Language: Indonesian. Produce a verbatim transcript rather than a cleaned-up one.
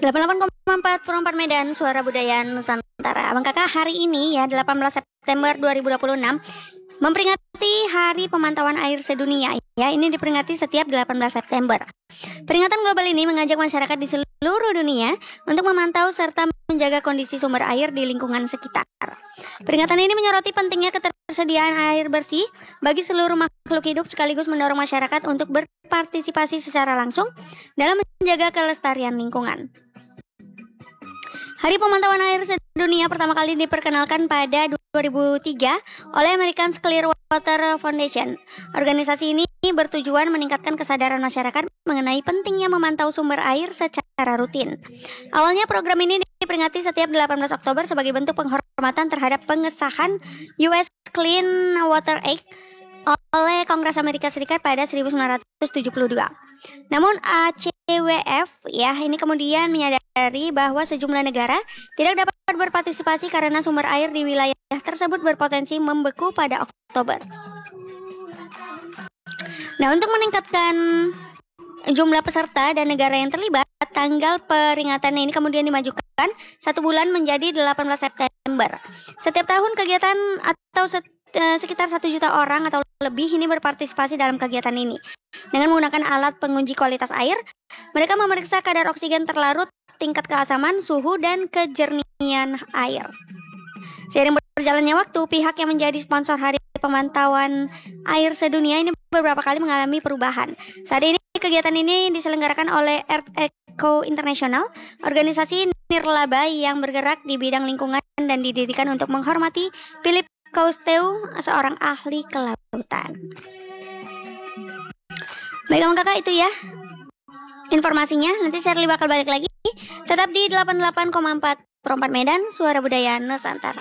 delapan puluh delapan koma empat Perempat Medan, Suara Budaya Nusantara. Abang kakak, hari ini ya delapan belas September dua ribu dua puluh enam memperingati Hari Pemantauan Air Sedunia. Ya, ini diperingati setiap delapan belas September. Peringatan global ini mengajak masyarakat di seluruh dunia untuk memantau serta menjaga kondisi sumber air di lingkungan sekitar. Peringatan ini menyoroti pentingnya ketersediaan air bersih bagi seluruh makhluk hidup, sekaligus mendorong masyarakat untuk berpartisipasi secara langsung dalam menjaga kelestarian lingkungan. Hari Pemantauan Air Sedunia pertama kali diperkenalkan pada dua ribu tiga oleh American Clearwater Foundation. Organisasi ini bertujuan meningkatkan kesadaran masyarakat mengenai pentingnya memantau sumber air secara rutin. Awalnya program ini diperingati setiap delapan belas Oktober sebagai bentuk penghormatan terhadap pengesahan U S Clean Water Act oleh Kongres Amerika Serikat pada seribu sembilan ratus tujuh puluh dua. Namun A C W F ya ini kemudian menyadari bahwa sejumlah negara tidak dapat berpartisipasi karena sumber air di wilayah tersebut berpotensi membeku pada Oktober. Nah, untuk meningkatkan jumlah peserta dan negara yang terlibat, tanggal peringatan ini kemudian dimajukan satu bulan menjadi delapan belas September. Setiap tahun kegiatan atau set, eh, sekitar satu juta orang atau lebih ini berpartisipasi dalam kegiatan ini. Dengan menggunakan alat penguji kualitas air, mereka memeriksa kadar oksigen terlarut, tingkat keasaman, suhu, dan kejernihan air. Seiring berjalannya waktu, pihak yang menjadi sponsor Hari Pemantauan Air Sedunia ini beberapa kali mengalami perubahan. Saat ini kegiatan ini diselenggarakan oleh Earth Echo International, organisasi nirlaba yang bergerak di bidang lingkungan dan didirikan untuk menghormati Philip Cousteau, seorang ahli kelautan. Baik kakak, itu ya informasinya. Nanti Shirley bakal balik lagi. Tetap di delapan puluh delapan koma empat Perempat Medan, Suara Budaya Nusantara.